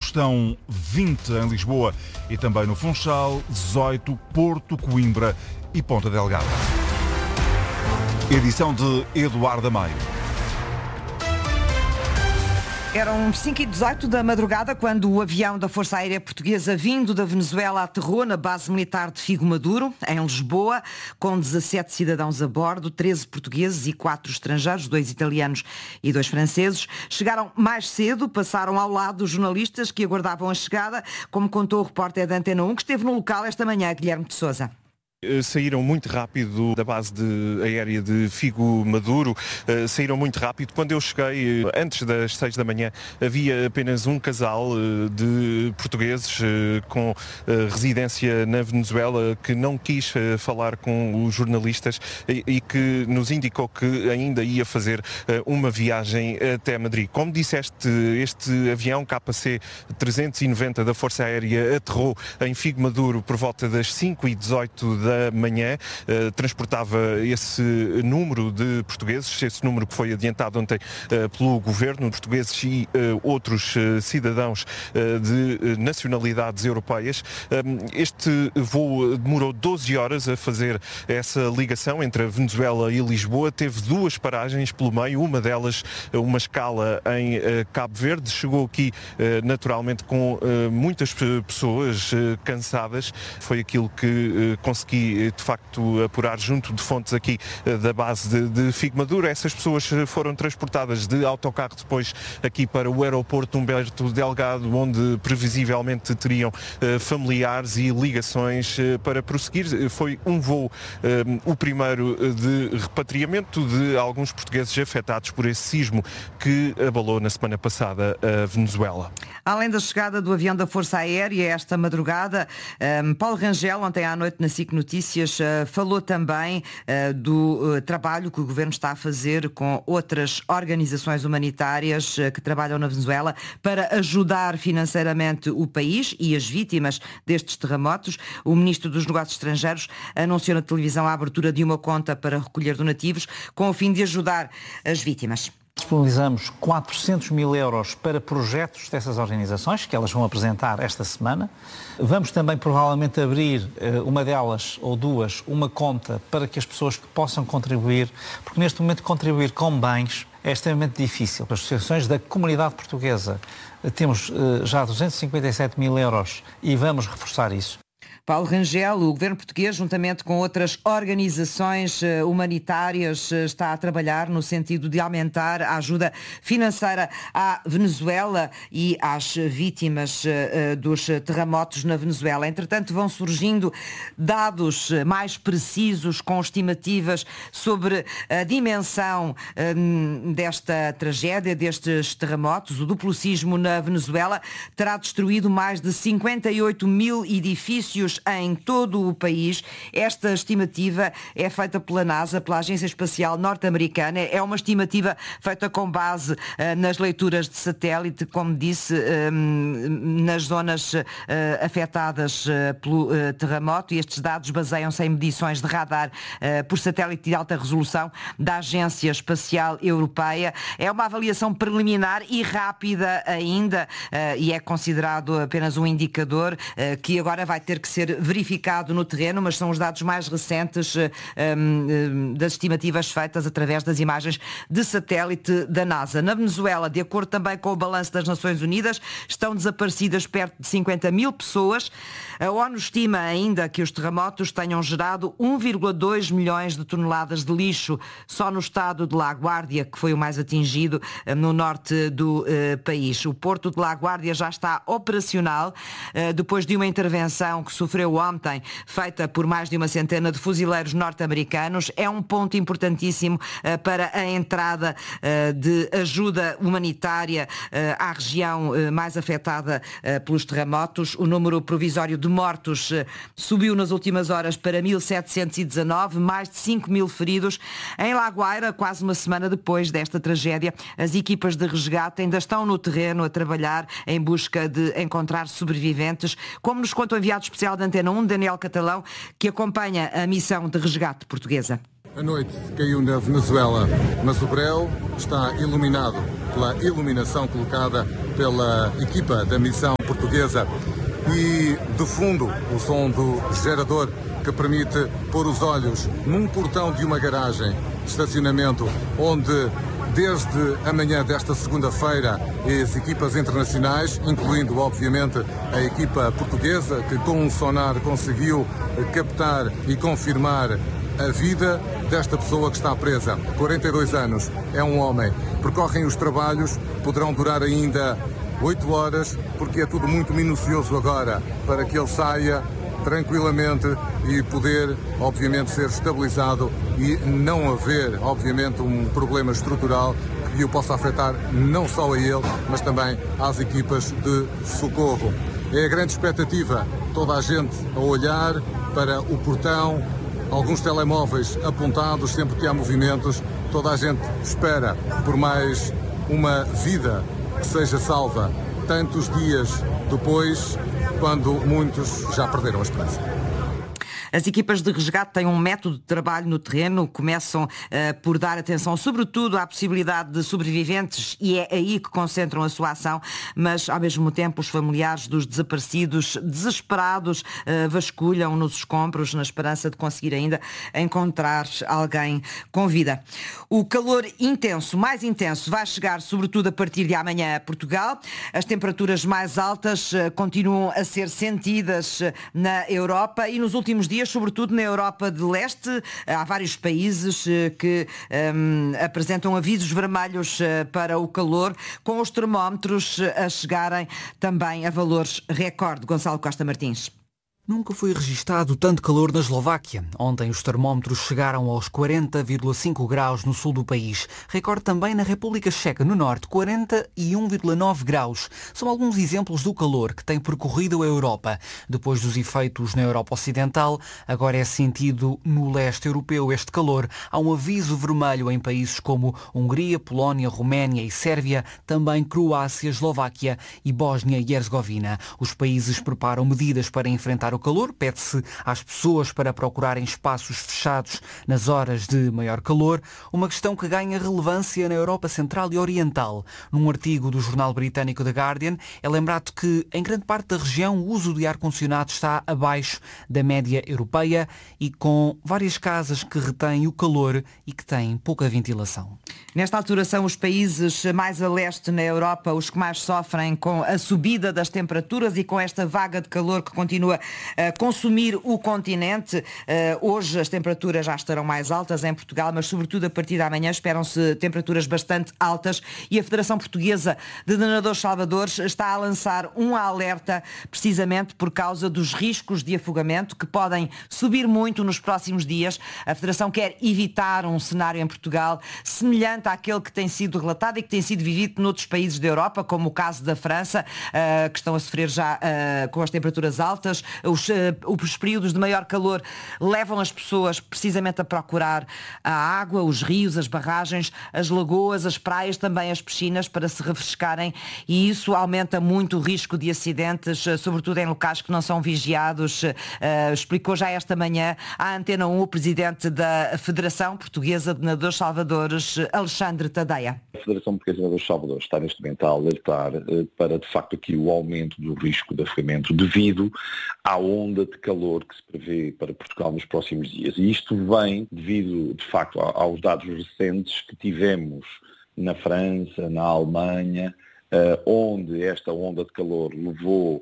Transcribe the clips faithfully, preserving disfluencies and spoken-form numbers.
estão vinte em Lisboa e também no Funchal, dezoito, Porto, Coimbra e Ponta Delgada. Edição de Eduardo Amaya. Eram cinco e dezoito da madrugada quando o avião da Força Aérea Portuguesa vindo da Venezuela aterrou na base militar de Figo Maduro, em Lisboa, com dezassete cidadãos a bordo, treze portugueses e quatro estrangeiros, dois italianos e dois franceses. Chegaram mais cedo, passaram ao lado dos jornalistas que aguardavam a chegada, como contou o repórter da Antena um, que esteve no local esta manhã, Guilherme de Sousa. Saíram muito rápido da base de aérea de Figo Maduro, uh, saíram muito rápido. Quando eu cheguei, uh, antes das seis da manhã, havia apenas um casal uh, de portugueses uh, com uh, residência na Venezuela que não quis uh, falar com os jornalistas e, e que nos indicou que ainda ia fazer uh, uma viagem até Madrid. Como disseste, este avião K C trezentos e noventa da Força Aérea aterrou em Figo Maduro por volta das cinco e dezoito da da manhã, uh, transportava esse número de portugueses, esse número que foi adiantado ontem uh, pelo governo, portugueses e uh, outros uh, cidadãos uh, de uh, nacionalidades europeias. Um, este voo demorou doze horas a fazer essa ligação entre a Venezuela e Lisboa, teve duas paragens pelo meio, uma delas uma escala em uh, Cabo Verde, chegou aqui uh, naturalmente com uh, muitas pessoas uh, cansadas, foi aquilo que uh, consegui de facto apurar junto de fontes aqui da base de, de Figo Maduro. Essas pessoas foram transportadas de autocarro depois aqui para o aeroporto Humberto Delgado, onde previsivelmente teriam uh, familiares e ligações uh, para prosseguir. Foi um voo, uh, o primeiro de repatriamento de alguns portugueses afetados por esse sismo que abalou na semana passada a Venezuela. Além da chegada do avião da Força Aérea esta madrugada, um, Paulo Rangel, ontem à noite na SIC Notícias, uh, falou também uh, do uh, trabalho que o Governo está a fazer com outras organizações humanitárias uh, que trabalham na Venezuela para ajudar financeiramente o país e as vítimas destes terremotos. O Ministro dos Negócios Estrangeiros anunciou na televisão a abertura de uma conta para recolher donativos com o fim de ajudar as vítimas. Disponibilizamos quatrocentos mil euros para projetos dessas organizações, que elas vão apresentar esta semana. Vamos também provavelmente abrir uma delas ou duas, uma conta para que as pessoas que possam contribuir, porque neste momento contribuir com bens é extremamente difícil. As associações da comunidade portuguesa temos já duzentos e cinquenta e sete mil euros e vamos reforçar isso. Paulo Rangel, o Governo português, juntamente com outras organizações humanitárias, está a trabalhar no sentido de aumentar a ajuda financeira à Venezuela e às vítimas dos terremotos na Venezuela. Entretanto, vão surgindo dados mais precisos, com estimativas sobre a dimensão desta tragédia, destes terremotos. O duplo sismo na Venezuela terá destruído mais de cinquenta e oito mil edifícios em todo o país. Esta estimativa é feita pela NASA, pela Agência Espacial Norte-Americana. É uma estimativa feita com base uh, nas leituras de satélite, como disse, um, nas zonas uh, afetadas uh, pelo uh, terremoto. E estes dados baseiam-se em medições de radar uh, por satélite de alta resolução da Agência Espacial Europeia. É uma avaliação preliminar e rápida ainda uh, e é considerado apenas um indicador uh, que agora vai ter que ser verificado no terreno, mas são os dados mais recentes um, das estimativas feitas através das imagens de satélite da NASA. Na Venezuela, de acordo também com o balanço das Nações Unidas, estão desaparecidas perto de cinquenta mil pessoas. A ONU estima ainda que os terremotos tenham gerado um vírgula dois milhões de toneladas de lixo só no estado de La Guardia, que foi o mais atingido no norte do uh, país. O porto de La Guardia já está operacional uh, depois de uma intervenção que sofreu ontem, feita por mais de uma centena de fuzileiros norte-americanos. É um ponto importantíssimo uh, para a entrada uh, de ajuda humanitária uh, à região uh, mais afetada uh, pelos terremotos. O número provisório de mortos uh, subiu nas últimas horas para mil setecentos e dezanove, mais de cinco mil feridos. Em La Guaira, quase uma semana depois desta tragédia, as equipas de resgate ainda estão no terreno a trabalhar em busca de encontrar sobreviventes, como nos conta o enviado especial da Antena um, Daniel Catalão, que acompanha a missão de resgate portuguesa. A noite caiu na Venezuela, mas o breu está iluminado pela iluminação colocada pela equipa da missão portuguesa. E de fundo o som do gerador que permite pôr os olhos num portão de uma garagem de estacionamento onde desde a manhã desta segunda-feira as equipas internacionais, incluindo obviamente a equipa portuguesa, que com um sonar conseguiu captar e confirmar a vida desta pessoa que está presa. quarenta e dois anos, é um homem. Percorrem os trabalhos, poderão durar ainda oito horas, porque é tudo muito minucioso agora, para que ele saia tranquilamente e poder, obviamente, ser estabilizado e não haver, obviamente, um problema estrutural que o possa afetar não só a ele, mas também às equipas de socorro. É a grande expectativa, toda a gente a olhar para o portão, alguns telemóveis apontados sempre que há movimentos, toda a gente espera por mais uma vida que seja salva, tantos dias depois, quando muitos já perderam a esperança. As equipas de resgate têm um método de trabalho no terreno, começam uh, por dar atenção sobretudo à possibilidade de sobreviventes e é aí que concentram a sua ação, mas ao mesmo tempo os familiares dos desaparecidos, desesperados, uh, vasculham nos escombros na esperança de conseguir ainda encontrar alguém com vida. O calor intenso, mais intenso, vai chegar sobretudo a partir de amanhã a Portugal. As temperaturas mais altas uh, continuam a ser sentidas uh, na Europa e nos últimos dias, sobretudo na Europa de Leste, há vários países que um, apresentam avisos vermelhos para o calor, com os termómetros a chegarem também a valores recorde. Gonçalo Costa Martins. Nunca foi registado tanto calor na Eslováquia. Ontem os termómetros chegaram aos quarenta vírgula cinco graus no sul do país. Recorde também na República Checa, no norte, quarenta e um vírgula nove graus. São alguns exemplos do calor que tem percorrido a Europa. Depois dos efeitos na Europa Ocidental, agora é sentido no leste europeu este calor. Há um aviso vermelho em países como Hungria, Polónia, Roménia e Sérvia, também Croácia, Eslováquia e Bósnia e Herzegovina. Os países preparam medidas para enfrentar o calor, pede-se às pessoas para procurarem espaços fechados nas horas de maior calor, uma questão que ganha relevância na Europa Central e Oriental. Num artigo do jornal britânico The Guardian, é lembrado que em grande parte da região o uso de ar-condicionado está abaixo da média europeia e com várias casas que retêm o calor e que têm pouca ventilação. Nesta altura são os países mais a leste na Europa os que mais sofrem com a subida das temperaturas e com esta vaga de calor que continua a consumir o continente. Hoje as temperaturas já estarão mais altas em Portugal, mas sobretudo a partir da manhã esperam-se temperaturas bastante altas e a Federação Portuguesa de Nadadores Salvadores está a lançar um alerta precisamente por causa dos riscos de afogamento que podem subir muito nos próximos dias. A Federação quer evitar um cenário em Portugal semelhante àquele que tem sido relatado e que tem sido vivido noutros países da Europa, como o caso da França, que estão a sofrer já com as temperaturas altas. Os, os períodos de maior calor levam as pessoas precisamente a procurar a água, os rios, as barragens, as lagoas, as praias, também as piscinas para se refrescarem e isso aumenta muito o risco de acidentes, sobretudo em locais que não são vigiados. Uh, explicou já esta manhã à Antena um o presidente da Federação Portuguesa de Nadadores Salvadores, Alexandre Tadeia. A Federação Portuguesa de Nadadores Salvadores está neste momento a alertar uh, para de facto aqui o aumento do risco de afogamento devido à onda de calor que se prevê para Portugal nos próximos dias. E isto vem devido, de facto, aos dados recentes que tivemos na França, na Alemanha, onde esta onda de calor levou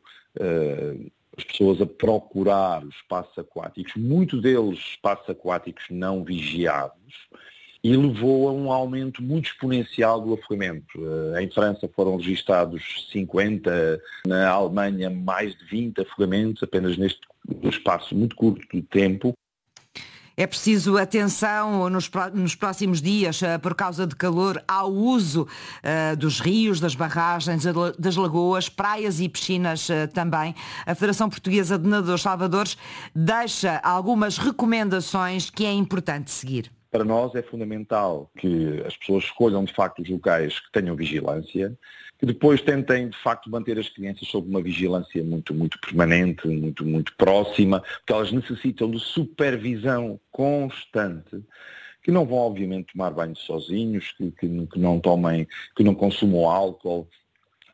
as pessoas a procurar os espaços aquáticos, muitos deles espaços aquáticos não vigiados, e levou a um aumento muito exponencial do afogamento. Em França foram registados cinquenta, na Alemanha mais de vinte afogamentos, apenas neste espaço muito curto de tempo. É preciso atenção nos, nos próximos dias, por causa de calor, ao uso uh, dos rios, das barragens, das lagoas, praias e piscinas uh, também. A Federação Portuguesa de Nadadores Salvadores deixa algumas recomendações que é importante seguir. Para nós é fundamental que as pessoas escolham de facto os locais que tenham vigilância, que depois tentem de facto manter as crianças sob uma vigilância muito, muito permanente, muito, muito próxima, porque elas necessitam de supervisão constante, que não vão obviamente tomar banho sozinhos, que, que, que não tomem, que não consumam álcool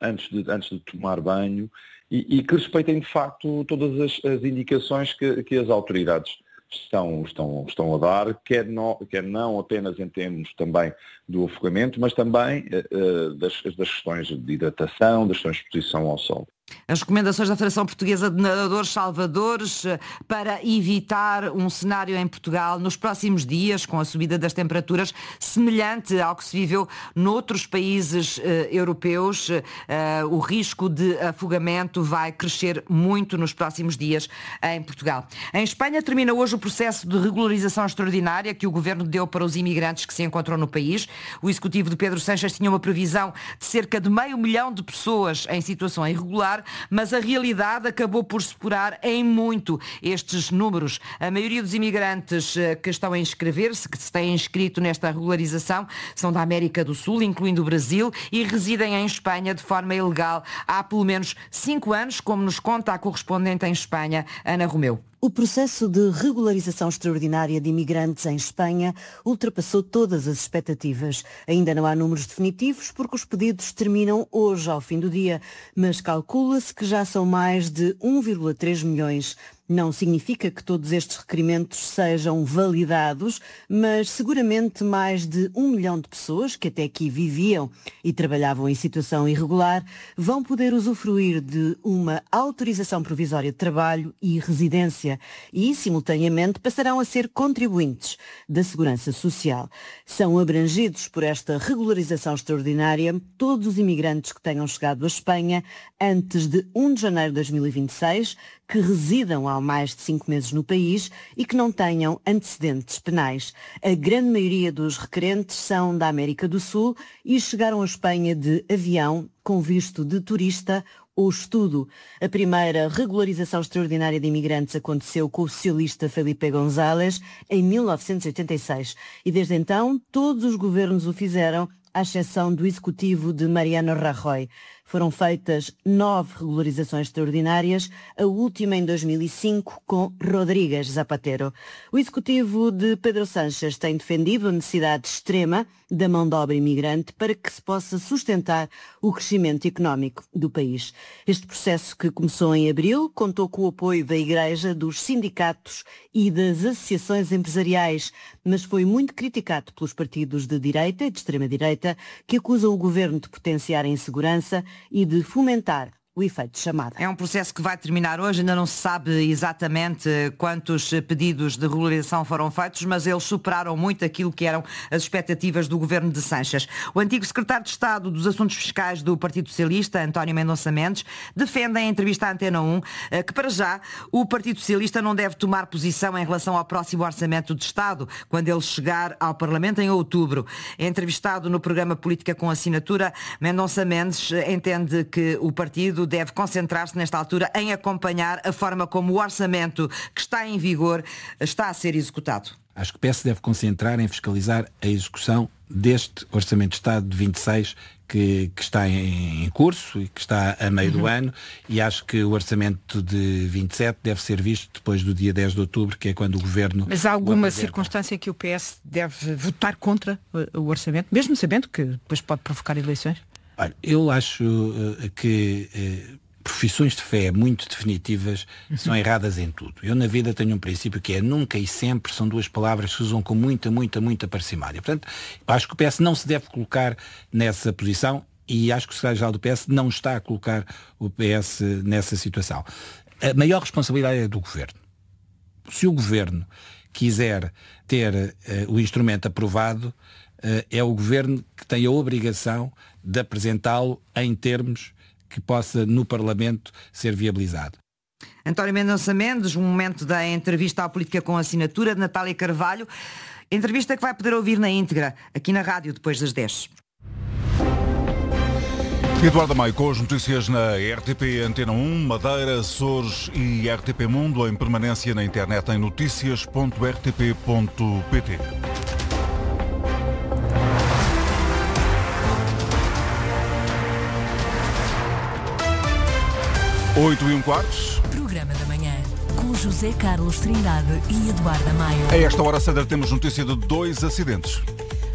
antes de, antes de tomar banho e, e que respeitem de facto todas as, as indicações que, que as autoridades estão, estão, estão a dar, quer não, quer não apenas em termos também do afogamento, mas também uh, das, das questões de hidratação, das questões de exposição ao sol. As recomendações da Federação Portuguesa de Nadadores Salvadores para evitar um cenário em Portugal nos próximos dias, com a subida das temperaturas, semelhante ao que se viveu noutros países eh, europeus. Eh, o risco de afogamento vai crescer muito nos próximos dias em Portugal. Em Espanha termina hoje o processo de regularização extraordinária que o Governo deu para os imigrantes que se encontram no país. O Executivo de Pedro Sánchez tinha uma previsão de cerca de meio milhão de pessoas em situação irregular, mas a realidade acabou por superar em muito estes números. A maioria dos imigrantes que estão a inscrever-se, que se têm inscrito nesta regularização, são da América do Sul, incluindo o Brasil, e residem em Espanha de forma ilegal há pelo menos cinco anos, como nos conta a correspondente em Espanha, Ana Romeu. O processo de regularização extraordinária de imigrantes em Espanha ultrapassou todas as expectativas. Ainda não há números definitivos porque os pedidos terminam hoje ao fim do dia, mas calcula-se que já são mais de um vírgula três milhões. Não significa que todos estes requerimentos sejam validados, mas seguramente mais de um milhão de pessoas que até aqui viviam e trabalhavam em situação irregular vão poder usufruir de uma autorização provisória de trabalho e residência e, simultaneamente, passarão a ser contribuintes da Segurança Social. São abrangidos por esta regularização extraordinária todos os imigrantes que tenham chegado à Espanha antes de primeiro de janeiro de dois mil e vinte e seis, que residam há mais de cinco meses no país e que não tenham antecedentes penais. A grande maioria dos requerentes são da América do Sul e chegaram à Espanha de avião com visto de turista ou estudo. A primeira regularização extraordinária de imigrantes aconteceu com o socialista Felipe González em mil novecentos e oitenta e seis e desde então todos os governos o fizeram, à exceção do executivo de Mariano Rajoy. Foram feitas nove regularizações extraordinárias, a última em dois mil e cinco com Rodríguez Zapatero. O executivo de Pedro Sánchez tem defendido a necessidade extrema da mão de obra imigrante para que se possa sustentar o crescimento económico do país. Este processo, que começou em abril, contou com o apoio da Igreja, dos sindicatos e das associações empresariais, mas foi muito criticado pelos partidos de direita e de extrema-direita que acusam o governo de potenciar a insegurança e de fomentar o efeito de chamada. É um processo que vai terminar hoje, ainda não se sabe exatamente quantos pedidos de regularização foram feitos, mas eles superaram muito aquilo que eram as expectativas do governo de Sánchez. O antigo secretário de Estado dos Assuntos Fiscais do Partido Socialista, António Mendonça Mendes, defende em entrevista à Antena um que, para já, o Partido Socialista não deve tomar posição em relação ao próximo Orçamento de Estado, quando ele chegar ao Parlamento em outubro. Entrevistado no programa Política com Assinatura, Mendonça Mendes entende que o partido deve concentrar-se nesta altura em acompanhar a forma como o orçamento que está em vigor está a ser executado. Acho que o P S deve concentrar em fiscalizar a execução deste Orçamento de Estado de vinte e seis que, que está em, em curso e que está a meio uhum. do ano, e acho que o Orçamento de vinte e sete deve ser visto depois do dia dez de outubro, que é quando o Governo... Mas há alguma circunstância que o P S deve votar contra o, o Orçamento, mesmo sabendo que depois pode provocar eleições? Olha, eu acho uh, que uh, profissões de fé muito definitivas uhum. são erradas em tudo. Eu na vida tenho um princípio que é nunca e sempre, são duas palavras que se usam com muita, muita, muita parcimónia. Portanto, acho que o P S não se deve colocar nessa posição e acho que o secretário-geral do P S não está a colocar o P S nessa situação. A maior responsabilidade é do Governo. Se o Governo quiser ter uh, o instrumento aprovado, uh, é o Governo que tem a obrigação de apresentá-lo em termos que possa, no Parlamento, ser viabilizado. António Mendonça Mendes, um momento da entrevista à Política com Assinatura de Natália Carvalho. Entrevista que vai poder ouvir na íntegra, aqui na rádio, depois das dez. Eduardo Maio com as notícias na R T P Antena um, Madeira, Açores e R T P Mundo, em permanência na internet em notícias ponto r t p ponto p t. Oito e um quartos. Programa da manhã, com José Carlos Trindade e Eduardo Maio. A esta hora, Sandra, temos notícia de dois acidentes.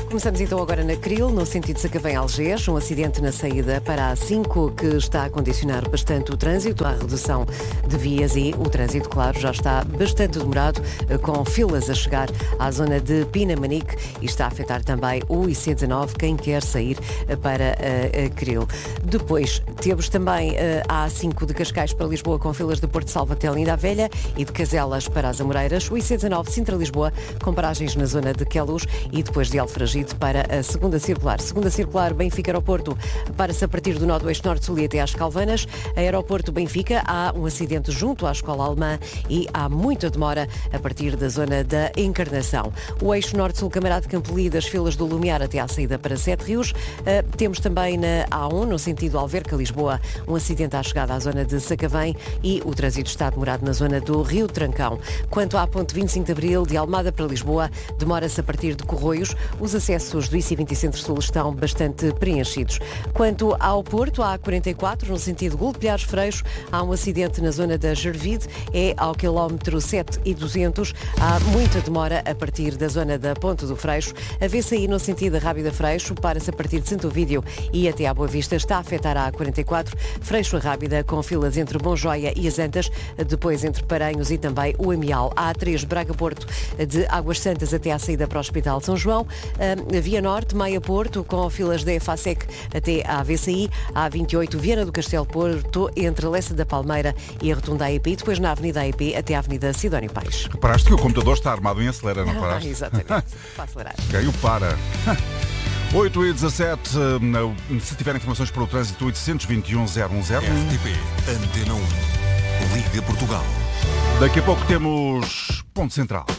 Começamos então agora na Cril, no sentido Sacavém-Algés, um acidente na saída para a cinco que está a condicionar bastante o trânsito, a redução de vias e o trânsito, claro, já está bastante demorado, com filas a chegar à zona de Pinamanique e está a afetar também o I C dezanove, quem quer sair para a, a Cril. Depois temos também a A cinco de Cascais para Lisboa, com filas de Porto Salvo até Linda a Velha e de Caselas para as Amoreiras, o I C dezanove Sintra-Lisboa, com paragens na zona de Queluz e depois de Alfragide para a segunda circular. Segunda circular Benfica-Aeroporto para-se a partir do nó do eixo norte-sul e até às Calvanas. Aeroporto-Benfica, há um acidente junto à escola alemã e há muita demora a partir da zona da Encarnação. O eixo norte-sul Camarade Campoli, das filas do Lumiar até à saída para Sete Rios. Uh, temos também na A um, no sentido Alverca-Lisboa, um acidente à chegada à zona de Sacavém e o trânsito está demorado na zona do Rio Trancão. Quanto à ponte vinte e cinco de Abril, de Almada para Lisboa, demora-se a partir de Corroios. Os acessos do I C vinte Centro-Sul estão bastante preenchidos. Quanto ao Porto, a A quarenta e quatro, no sentido Golpilhares-Freixo, há um acidente na zona da Gervide, é ao quilómetro sete e duzentos. Há muita demora a partir da zona da Ponte do Freixo. A V C I no sentido da Rábida-Freixo, para-se a partir de Santo Ovídio e até à Boa Vista, está a afetar a A quarenta e quatro, Freixo-Rábida, com filas entre Bonjoia e as Antas, depois entre Paranhos e também o Amial. A A três, Braga-Porto, de Águas Santas até à saída para o Hospital de São João. A Via Norte, Maia-Porto, com filas da EFASEC até à V C I. A A vinte e oito, Viana do Castelo-Porto, entre Lessa da Palmeira e a Rotunda A E P. Depois na Avenida A E P até à Avenida Sidónio Paes. Reparaste que o computador está armado em acelera, não paraste? Ah, exatamente, para acelerar. Caiu para. oito e dezassete, se tiver informações para o trânsito, oitocentos e vinte e um, zero um zero. R T P, Antena um, Liga Portugal. Daqui a pouco temos Ponto Central.